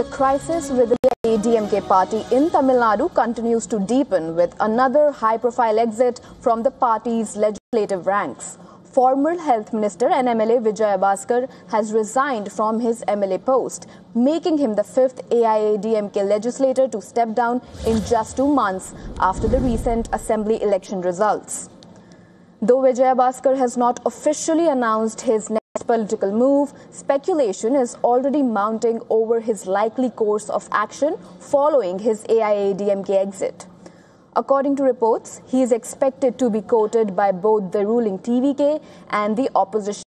The crisis with the AIADMK party in Tamil Nadu continues to deepen with another high-profile exit from the party's legislative ranks. Former Health Minister and MLA Vijay Bhaskar has resigned from his MLA post, making him the fifth AIADMK legislator to step down in just 2 months after the recent assembly election results. Though Vijay Bhaskar has not officially announced his next political move, speculation is already mounting over his likely course of action following his AIADMK exit. According to reports, he is expected to be courted by both the ruling TVK and the opposition,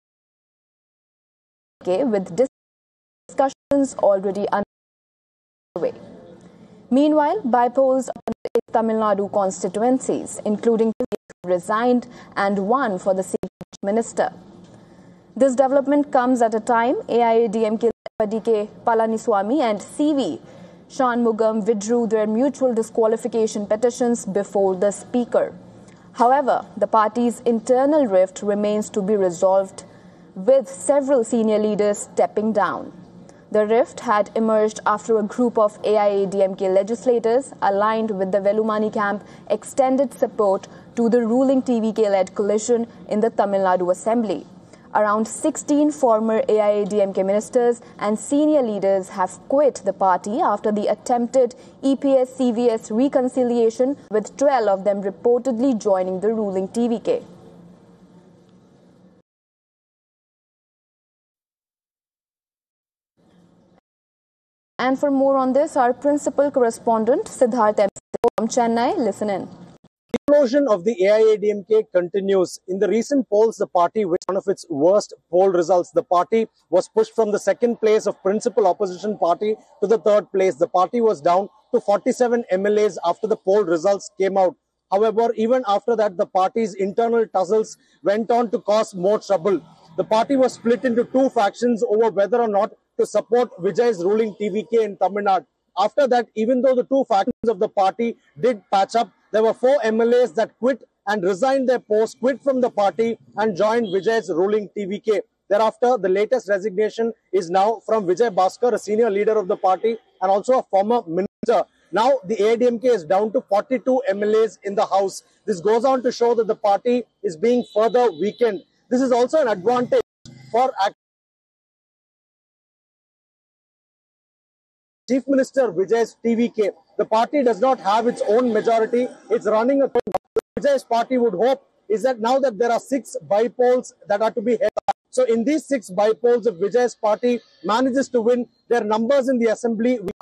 with discussions already underway. Meanwhile, by polls in Tamil Nadu constituencies, including resigned and one for the chief minister. This development comes at a time AIADMK DK Palaniswamy and CV Shanmugam withdrew their mutual disqualification petitions before the speaker. However, the party's internal rift remains to be resolved, with several senior leaders stepping down. The rift had emerged after a group of AIADMK legislators aligned with the Velumani camp extended support to the ruling TVK-led coalition in the Tamil Nadu Assembly. Around 16 former AIADMK ministers and senior leaders have quit the party after the attempted EPS-CVS reconciliation, with 12 of them reportedly joining the ruling TVK. And for more on this, our principal correspondent Siddharth M. from Chennai. Listen in. Implosion of the AIADMK continues. In the recent polls, the party, with one of its worst poll results, the party was pushed from the second place of principal opposition party to the third place. The party was down to 47 MLAs after the poll results came out. However, even after that, the party's internal tussles went on to cause more trouble. The party was split into two factions over whether or not to support Vijay's ruling TVK in Tamil Nadu. After that, even though the two factions of the party did patch up, there were 4 MLAs that quit and resigned their posts, quit from the party and joined Vijay's ruling TVK. Thereafter, the latest resignation is now from Vijay Bhaskar, a senior leader of the party and also a former minister. Now, the AIADMK is down to 42 MLAs in the House. This goes on to show that the party is being further weakened. This is also an advantage for Chief Minister Vijay's TVK. The party does not have its own majority. It's running a Vijay's party would hope is that now that there are 6 by-polls that are to be held. So in these 6 by-polls, if Vijay's party manages to win, their numbers in the assembly